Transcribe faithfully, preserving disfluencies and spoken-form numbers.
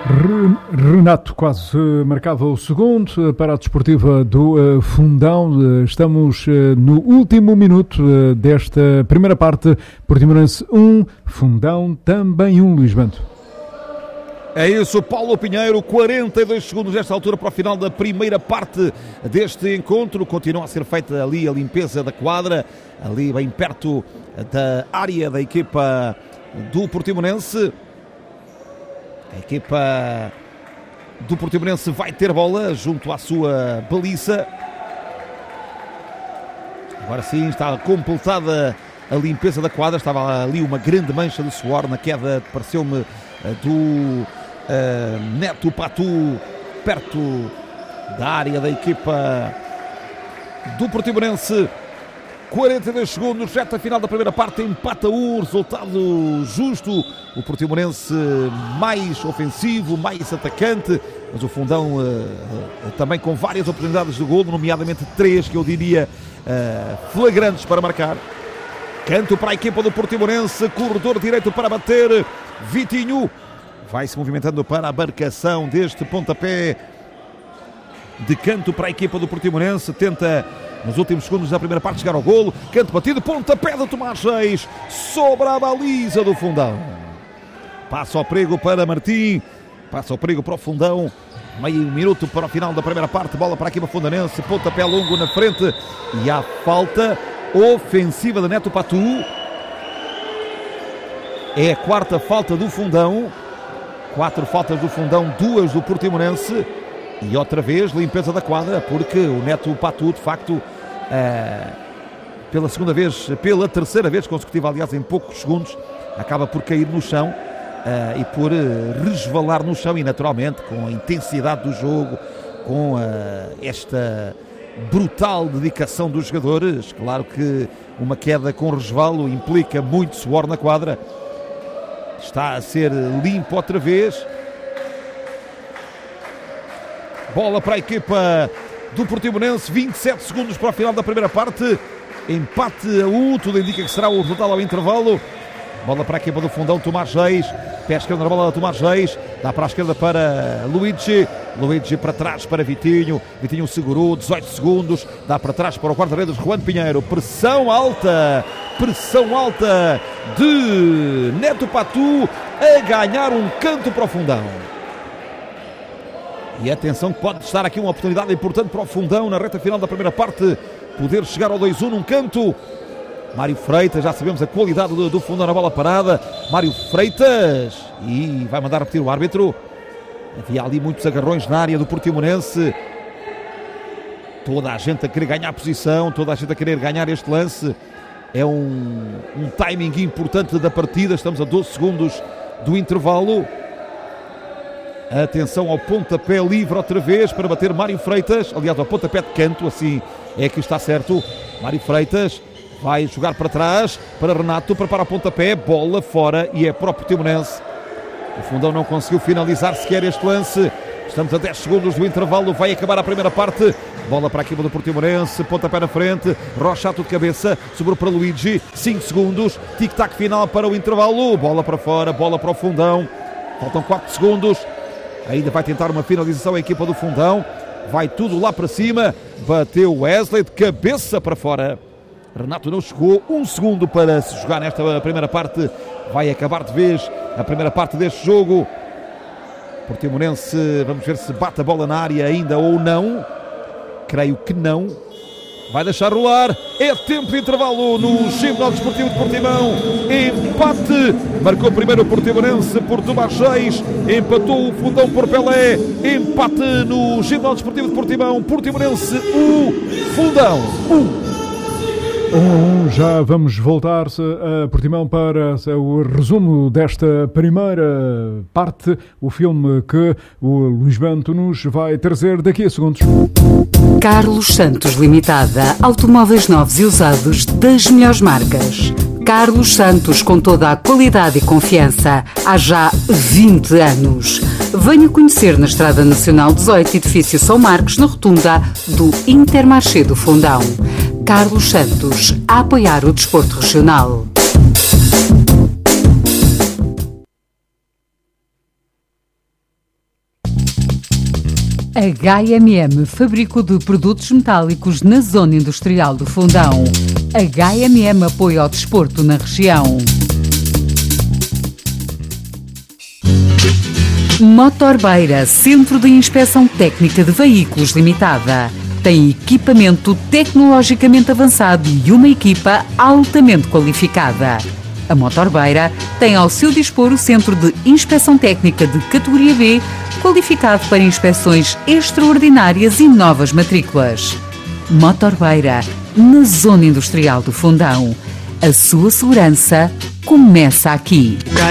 Renato quase marcava o segundo para a desportiva do Fundão. Estamos no último minuto desta primeira parte. Portimonense um, Fundão também um, Luís Bento. É isso, Paulo Pinheiro, quarenta e dois segundos nesta altura para o final da primeira parte deste encontro. Continua a ser feita ali a limpeza da quadra, ali bem perto da área da equipa do Portimonense. A equipa do Portimonense vai ter bola junto à sua baliza. Agora sim está completada a limpeza da quadra. Estava ali uma grande mancha de suor na queda, pareceu-me, do uh, Neto Patu, perto da área da equipa do Portimonense. quarenta e dois segundos, reta final da primeira parte, empata um, resultado justo. O Portimonense mais ofensivo, mais atacante, mas o Fundão uh, uh, também com várias oportunidades de golo, nomeadamente três que eu diria uh, flagrantes para marcar. Canto para a equipa do Portimonense, corredor direito para bater, Vitinho vai se movimentando para a marcação deste pontapé de canto para a equipa do Portimonense, tenta nos últimos segundos da primeira parte chegar ao golo, canto batido, pontapé de Tomás Reis sobre a baliza do Fundão. Passa o perigo para Martim, passa o perigo para o Fundão, meio minuto para o final da primeira parte, bola para a equipa fundanense, pontapé longo na frente e há falta ofensiva de Neto Patu. É a quarta falta do Fundão, quatro faltas do Fundão, duas do Portimonense. E outra vez limpeza da quadra, porque o Neto Patu, de facto, uh, pela segunda vez, pela terceira vez consecutiva, aliás, em poucos segundos, acaba por cair no chão uh, e por uh, resvalar no chão. E naturalmente, com a intensidade do jogo, com uh, esta brutal dedicação dos jogadores, claro que uma queda com resvalo implica muito suor na quadra. Está a ser limpo outra vez. Bola para a equipa do Portimonense, vinte e sete segundos para o final da primeira parte. Empate a um, tudo indica que será o resultado ao intervalo. Bola para a equipa do Fundão, Tomás Reis. Pé esquerdo na bola de Tomás Reis. Dá para a esquerda para Luigi. Luigi para trás para Vitinho. Vitinho segurou, dezoito segundos. Dá para trás para o guarda-redes, Juan Pinheiro. Pressão alta. Pressão alta de Neto Patu a ganhar um canto para o Fundão. E atenção que pode estar aqui uma oportunidade importante para o Fundão na reta final da primeira parte, poder chegar ao dois a um num canto. Mário Freitas, já sabemos a qualidade do, do Fundão na bola parada. Mário Freitas, e vai mandar repetir o árbitro. Havia ali muitos agarrões na área do Portimonense. Toda a gente a querer ganhar a posição, toda a gente a querer ganhar este lance. É um, um timing importante da partida, estamos a doze segundos do intervalo. Atenção ao pontapé livre outra vez para bater Mário Freitas. Aliás, ao pontapé de canto, assim é que está certo. Mário Freitas vai jogar para trás para Renato, prepara o pontapé, bola fora e é para o Portimonense. O Fundão não conseguiu finalizar sequer este lance. Estamos a dez segundos do intervalo, vai acabar a primeira parte. Bola para a equipa do Portimonense, pontapé na frente, Rochato de cabeça, sobrou para Luigi, cinco segundos, tic-tac final para o intervalo. Bola para fora, bola para o Fundão. Faltam quatro segundos. Ainda vai tentar uma finalização a equipa do Fundão. Vai tudo lá para cima. Bateu Wesley de cabeça para fora. Renato não chegou. Um segundo para se jogar nesta primeira parte. Vai acabar de vez a primeira parte deste jogo. Portimonense, vamos ver se bate a bola na área ainda ou não. Creio que não. Vai deixar rolar. É tempo de intervalo no Ginásio Desportivo de Portimão. Empate. Marcou primeiro o Portimonense por Tomás Reis. Empatou o Fundão por Pelé. Empate no Ginásio Desportivo de Portimão. Portimonense um, Fundão um. Um, já vamos voltar a Portimão para o resumo desta primeira parte, o filme que o Luís Bento nos vai trazer daqui a segundos. Carlos Santos Limitada, automóveis novos e usados das melhores marcas. Carlos Santos, com toda a qualidade e confiança, há já vinte anos. Venha conhecer na Estrada Nacional dezoito, edifício São Marcos, na rotunda do Intermarché do Fundão. Carlos Santos, a apoiar o desporto regional. H M M, fabrico de produtos metálicos na zona industrial do Fundão. H M M apoia ao desporto na região. Motorbeira, Centro de Inspeção Técnica de Veículos Limitada. Tem equipamento tecnologicamente avançado e uma equipa altamente qualificada. A Motorbeira tem ao seu dispor o Centro de Inspeção Técnica de categoria B, qualificado para inspeções extraordinárias e novas matrículas. Motorbeira, na zona industrial do Fundão. A sua segurança começa aqui.